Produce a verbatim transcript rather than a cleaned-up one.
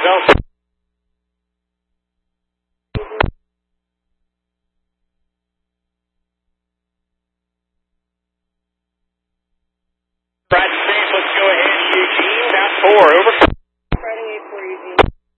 zone. Right, let's go ahead, Eugene, bound four, over.